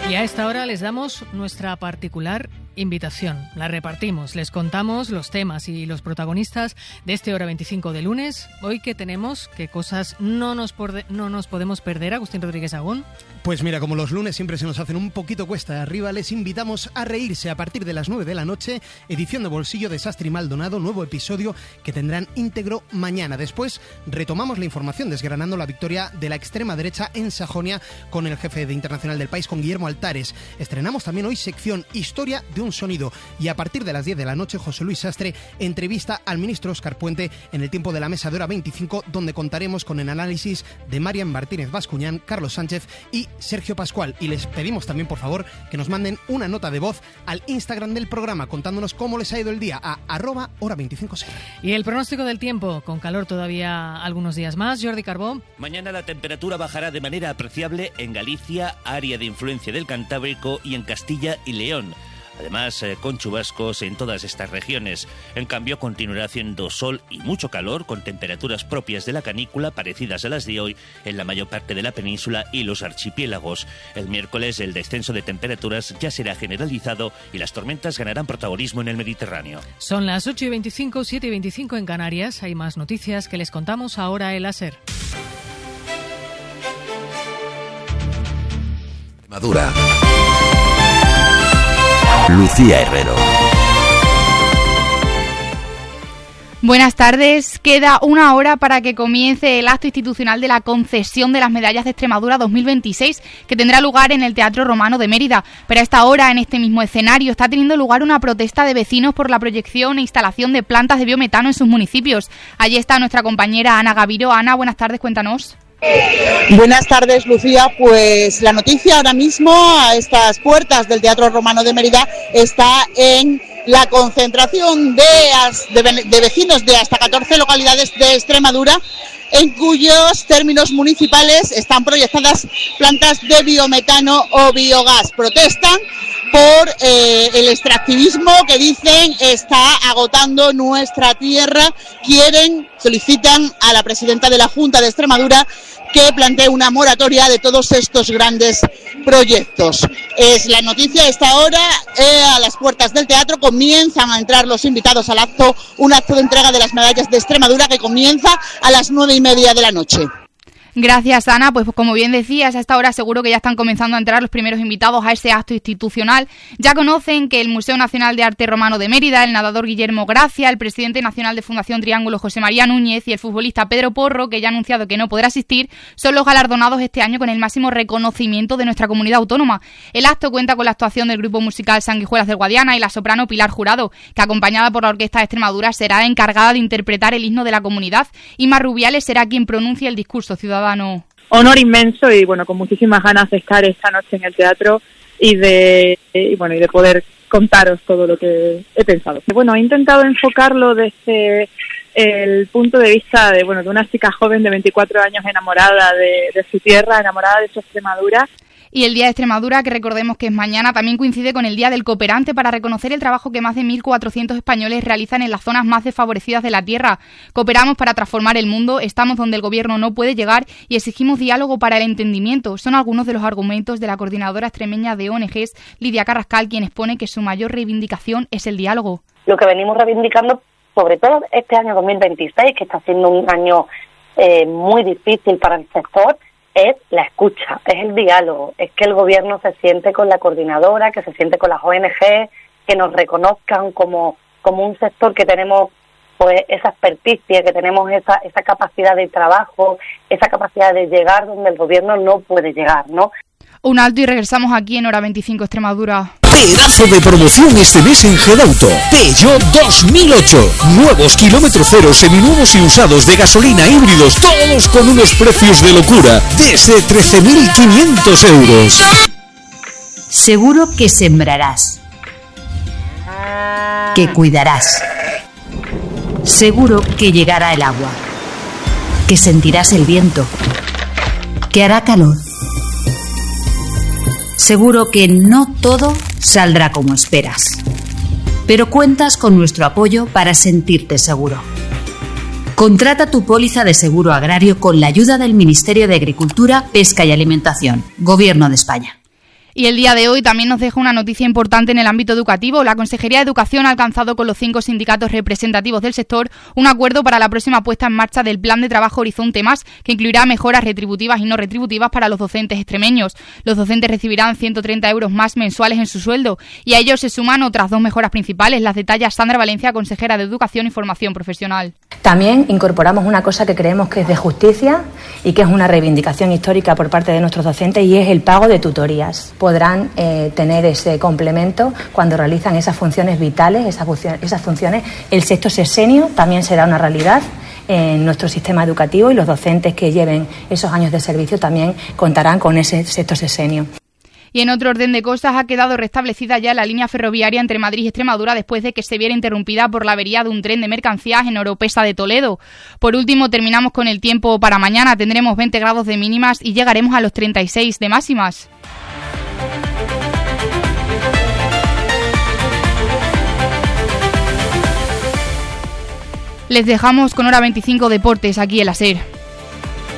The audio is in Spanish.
Y a esta hora les damos nuestra particular invitación. La repartimos, les contamos los temas y los protagonistas de este Hora 25 de lunes. Hoy que tenemos, qué cosas no nos podemos perder, Agustín Rodríguez Agún. Pues mira, como los lunes siempre se nos hacen un poquito cuesta arriba, les invitamos a reírse a partir de las 9 de la noche, edición de Bolsillo de Sastre y Maldonado, nuevo episodio que tendrán íntegro mañana. Después retomamos la información desgranando la victoria de la extrema derecha en Sajonia con el jefe de Internacional del País, con Guillermo Altares. Estrenamos también hoy sección Historia de un sonido y a partir de las 10 de la noche José Luis Sastre entrevista al ministro Óscar Puente en el tiempo de la mesa de Hora 25, donde contaremos con el análisis de Marian Martínez Bascuñán, Carlos Sánchez y Sergio Pascual. Y les pedimos también, por favor, que nos manden una nota de voz al Instagram del programa contándonos cómo les ha ido el día a @hora25ser. Y el pronóstico del tiempo, con calor todavía algunos días más. Jordi Carbó. Mañana la temperatura bajará de manera apreciable en Galicia, área de influencia del Cantábrico, y en Castilla y León. Además, con chubascos en todas estas regiones. En cambio, continuará haciendo sol y mucho calor, con temperaturas propias de la canícula, parecidas a las de hoy, en la mayor parte de la península y los archipiélagos. El miércoles, el descenso de temperaturas ya será generalizado y las tormentas ganarán protagonismo en el Mediterráneo. Son las 8:25, 7:25 en Canarias. Hay más noticias que les contamos ahora en la SER. Madura. Lucía Herrero. Buenas tardes. Queda una hora para que comience el acto institucional de la concesión de las medallas de Extremadura 2026, que tendrá lugar en el Teatro Romano de Mérida. Pero a esta hora, en este mismo escenario, está teniendo lugar una protesta de vecinos por la proyección e instalación de plantas de biometano en sus municipios. Allí está nuestra compañera Ana Gaviro. Ana, buenas tardes, cuéntanos. Buenas tardes, Lucía. Pues la noticia ahora mismo a estas puertas del Teatro Romano de Mérida está en la concentración de vecinos de hasta 14 localidades de Extremadura, en cuyos términos municipales están proyectadas plantas de biometano o biogás. Protestan por el extractivismo que dicen está agotando nuestra tierra. Solicitan a la presidenta de la Junta de Extremadura que plantee una moratoria de todos estos grandes proyectos. Es la noticia a esta hora. A las puertas del teatro comienzan a entrar los invitados al acto, un acto de entrega de las medallas de Extremadura que comienza a las 9:30 de la noche. Gracias, Ana. Pues como bien decías, a esta hora seguro que ya están comenzando a entrar los primeros invitados a ese acto institucional. Ya conocen que el Museo Nacional de Arte Romano de Mérida, el nadador Guillermo Gracia, el presidente nacional de Fundación Triángulo José María Núñez y el futbolista Pedro Porro, que ya ha anunciado que no podrá asistir, son los galardonados este año con el máximo reconocimiento de nuestra comunidad autónoma. El acto cuenta con la actuación del grupo musical Sanguijuelas del Guadiana y la soprano Pilar Jurado, que acompañada por la Orquesta de Extremadura será encargada de interpretar el himno de la comunidad, y Mar Rubiales será quien pronuncie el discurso ciudadano. Honor inmenso y con muchísimas ganas de estar esta noche en el teatro y de poder contaros todo lo que he pensado. He intentado enfocarlo desde el punto de vista de una chica joven de 24 años enamorada de su tierra, enamorada de su Extremadura. Y el Día de Extremadura, que recordemos que es mañana, también coincide con el Día del Cooperante para reconocer el trabajo que más de 1.400 españoles realizan en las zonas más desfavorecidas de la tierra. Cooperamos para transformar el mundo, estamos donde el gobierno no puede llegar y exigimos diálogo para el entendimiento. Son algunos de los argumentos de la coordinadora extremeña de ONGs, Lidia Carrascal, quien expone que su mayor reivindicación es el diálogo. Lo que venimos reivindicando, sobre todo este año 2026, que está siendo un año muy difícil para el sector, es la escucha, es el diálogo, es que el gobierno se siente con la coordinadora, que se siente con las ONG, que nos reconozcan como un sector que tenemos pues esa experticia, que tenemos esa capacidad de trabajo, esa capacidad de llegar donde el gobierno no puede llegar, ¿no? Un alto y regresamos aquí en Hora 25 Extremadura. Pedazo de promoción este mes en Gedauto. Peugeot 2008. Nuevos kilómetro cero, seminuevos y usados de gasolina, híbridos, todos con unos precios de locura. Desde 13.500 euros. Seguro que sembrarás. Que cuidarás. Seguro que llegará el agua. Que sentirás el viento. Que hará calor. Seguro que no todo saldrá como esperas, pero cuentas con nuestro apoyo para sentirte seguro. Contrata tu póliza de seguro agrario con la ayuda del Ministerio de Agricultura, Pesca y Alimentación, Gobierno de España. Y el día de hoy también nos deja una noticia importante en el ámbito educativo. La Consejería de Educación ha alcanzado con los 5 sindicatos representativos del sector un acuerdo para la próxima puesta en marcha del Plan de Trabajo Horizonte Más, que incluirá mejoras retributivas y no retributivas para los docentes extremeños. Los docentes recibirán 130 euros más mensuales en su sueldo y a ellos se suman otras 2 mejoras principales. Las detalla Sandra Valencia, consejera de Educación y Formación Profesional. También incorporamos una cosa que creemos que es de justicia y que es una reivindicación histórica por parte de nuestros docentes, y es el pago de tutorías. Podrán tener ese complemento cuando realizan esas funciones vitales, esas funciones. El sexto sexenio también será una realidad en nuestro sistema educativo, y los docentes que lleven esos años de servicio también contarán con ese sexto sexenio. Y en otro orden de cosas, ha quedado restablecida ya la línea ferroviaria entre Madrid y Extremadura después de que se viera interrumpida por la avería de un tren de mercancías en Oropesa de Toledo. Por último, terminamos con el tiempo para mañana. Tendremos 20 grados de mínimas y llegaremos a los 36 de máximas. Les dejamos con Hora 25 Deportes aquí en la SER.